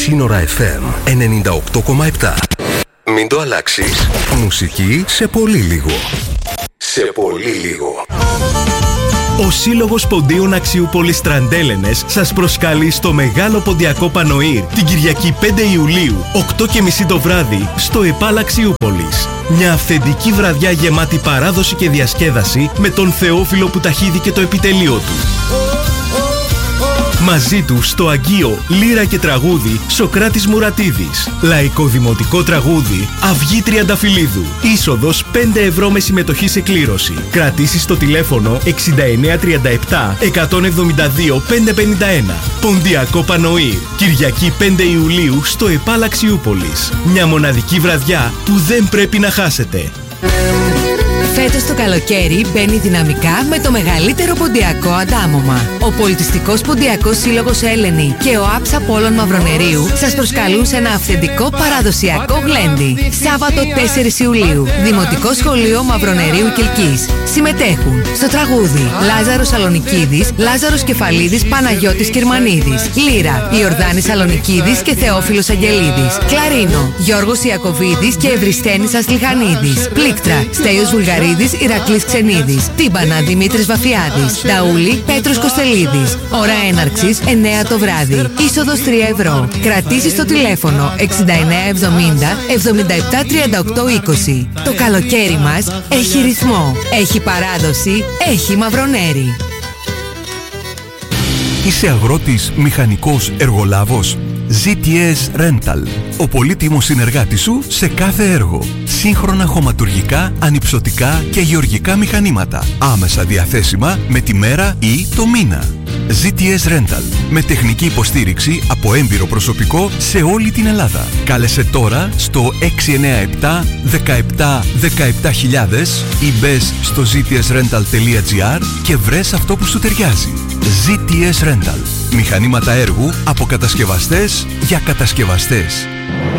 Σύνορα FM 98,7. Μην το αλλάξεις. Μουσική σε πολύ λίγο. Σε πολύ λίγο. Ο Σύλλογος Ποντίων Αξιούπολης Τραντέλενες σας προσκαλεί στο Μεγάλο Ποντιακό Πανοήρ την Κυριακή 5 Ιουλίου, 8:30 το βράδυ, στο ΕΠΑΛ Αξιούπολης. Μια αυθεντική βραδιά γεμάτη παράδοση και διασκέδαση με τον Θεόφιλο που ταχύδηκε το επιτελείο του. Μαζί του στο Αγγείο, λύρα και τραγούδι, Σοκράτης Μουρατίδης. Λαϊκό δημοτικό τραγούδι, Αυγή Τριανταφυλλίδου. Είσοδος 5 ευρώ με συμμετοχή σε κλήρωση. Κρατήσεις στο τηλέφωνο 6937 172 551. Ποντιακό Πανοήρ. Κυριακή 5 Ιουλίου στο ΕΠΑΛ Αξιούπολης. Μια μοναδική βραδιά που δεν πρέπει να χάσετε. Φέτος το καλοκαίρι μπαίνει δυναμικά με το μεγαλύτερο ποντιακό αντάμωμα. Ο Πολιτιστικός Ποντιακός Σύλλογος Έλενη και ο ΑΠΣ Απόλλων Μαυρονερίου σας προσκαλούν σε ένα αυθεντικό παραδοσιακό γλέντι. Σάββατο 4 Ιουλίου, Δημοτικό Σχολείο Μαυρονερίου Κιλκής. Συμμετέχουν στο τραγούδι Λάζαρος Σαλονικίδης, Λάζαρος Κεφαλίδης, Παναγιώτης Κυρμανίδης. Λύρα, Ιορδάνης Σαλονικίδης και Θεόφιλος Αγγελίδης. Κλαρίνο, Γιώργος Ιακωβίδης και Ευριστένης Ασλιχανίδης. Πλήκτρα, Στέλιος Βουλγαρίδης, Ηρακλής Ξενίδης. Τύμπανα, Δημήτρης Βαφιάδης. Ταούλη, Πέτρος Κωστελίδης. Ώρα έναρξης 9 το βράδυ. Είσοδος 3 ευρώ. Κρατήσεις στο τηλέφωνο 6970 77 38 20. Το καλοκαίρι μας έχει ρυθμό, έχει παράδοση, έχει Μαυρονέρι. Είσαι αγρότης, μηχανικός, εργολάβος? ZTS Rental. Ο πολύτιμος συνεργάτης σου σε κάθε έργο. Σύγχρονα χωματουργικά, ανυψωτικά και γεωργικά μηχανήματα. Άμεσα διαθέσιμα με τη μέρα ή το μήνα. ZTS Rental. Με τεχνική υποστήριξη από έμπειρο προσωπικό σε όλη την Ελλάδα. Κάλεσε τώρα στο 697 17 17.000 ή μπες στο ztsrental.gr και βρες αυτό που σου ταιριάζει. ZTS Rental. Μηχανήματα έργου από κατασκευαστές για κατασκευαστές.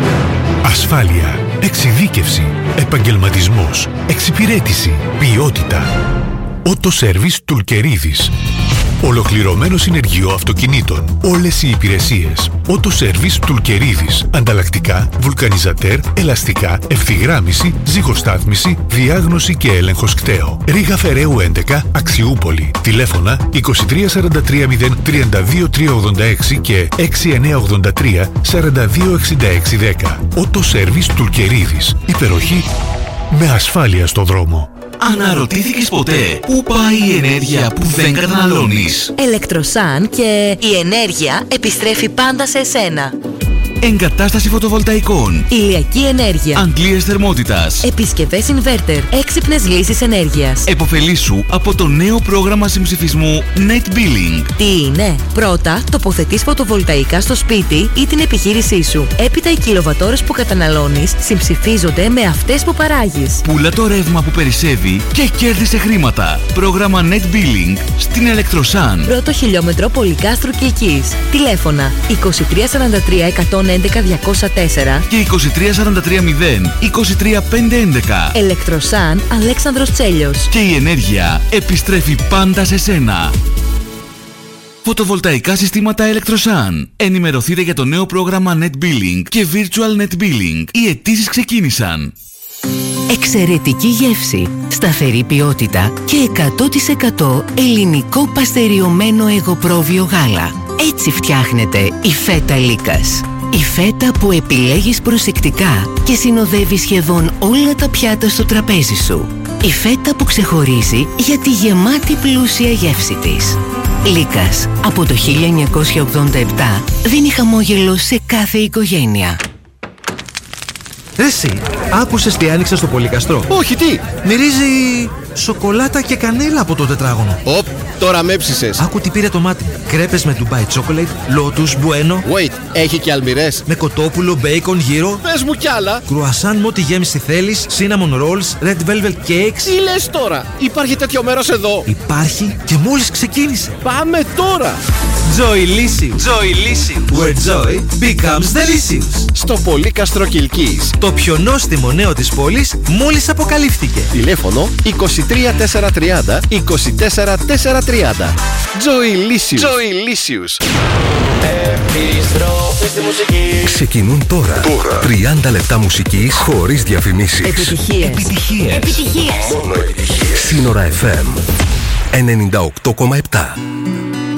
Ασφάλεια, εξειδίκευση, επαγγελματισμός, εξυπηρέτηση, ποιότητα. Ότο Σέρβις Τουλκερίδης. Ολοκληρωμένο συνεργείο αυτοκινήτων. Όλες οι υπηρεσίες. Ότο Σέρβις Τουλκερίδης. Ανταλλακτικά, βουλκανιζατέρ, ελαστικά, ευθυγράμμιση, ζυγοστάθμιση, διάγνωση και έλεγχος κταίο. Ρήγα Φεραίου 11, Αξιούπολη. Τηλέφωνα 2343 032 386 και 6983 42 66 10. Ότο Σέρβις Τουλκερίδης. Υπεροχή με ασφάλεια στο δρόμο. Αναρωτήθηκες ποτέ πού πάει η ενέργεια που δεν καταναλώνεις? Ελεκτροσάν και η ενέργεια επιστρέφει πάντα σε εσένα. Εγκατάσταση φωτοβολταϊκών, ηλιακή ενέργεια, αντλίες θερμότητας, επισκευές inverter, έξυπνες λύσεις ενέργειας. Εποφελήσου από το νέο πρόγραμμα συμψηφισμού Net Billing. Τι είναι? Πρώτα, τοποθετείς φωτοβολταϊκά στο σπίτι ή την επιχείρησή σου. Έπειτα οι κιλοβατόρες που καταναλώνεις συμψηφίζονται με αυτές που παράγεις. Πούλα το ρεύμα που περισσεύει και κέρδισε χρήματα. Πρόγραμμα Net Billing στην Ελεκτροσάν. Πρώτο χιλιόμετρο Πολυκάστρου Κιλκής. Τηλέφωνα 2343 111 204 και 2343 0 23 511. Ελεκτροσάν Αλέξανδρος Τσέλιος. Και η ενέργεια επιστρέφει πάντα σε σένα. Φωτοβολταϊκά συστήματα Ελεκτροσάν. Ενημερωθείτε για το νέο πρόγραμμα Net Billing και Virtual Net Billing. Οι αιτήσεις ξεκίνησαν. Εξαιρετική γεύση, σταθερή ποιότητα και 100% ελληνικό παστεριωμένο εγωπρόβιο γάλα. Έτσι φτιάχνεται η φέτα Λίκας. Η φέτα που επιλέγεις προσεκτικά και συνοδεύει σχεδόν όλα τα πιάτα στο τραπέζι σου. Η φέτα που ξεχωρίζει για τη γεμάτη πλούσια γεύση της. Λίκας, από το 1987, δίνει χαμόγελο σε κάθε οικογένεια. Εσύ, άκουσες τι άνοιξα στο Πολυκαστρό? Όχι, τι? Μυρίζει σοκολάτα και κανέλα από το τετράγωνο. Οπ, τώρα με έψησες. Άκου τι πήρε το μάτι. Κρέπες με Dubai Chocolate, Lotus, Bueno. Wait, έχει και αλμυρές? Με κοτόπουλο, μπέικον, γύρο. Πες μου κι άλλα. Κρουασάν με ό,τι γέμιση θέλεις, cinnamon rolls, red velvet cakes. Τι λες τώρα? Υπάρχει τέτοιο μέρος εδώ? Υπάρχει και μόλις ξεκίνησε. Πάμε τώρα. Joylicious. Joylicious. Where joy becomes delicious. Στο Πολύκαστρο Κιλκής. Το πιο νόστιμο νέο της πόλης μόλις αποκαλύφθηκε. Τηλέφωνο 23430 24430. Joylicious. Joylicious. Επιστροφή. Ξεκινούν τώρα 30 λεπτά μουσικής χωρίς διαφημίσεις. Επιτυχίες. Μόνο επιτυχίες. Σύνορα FM 98,7.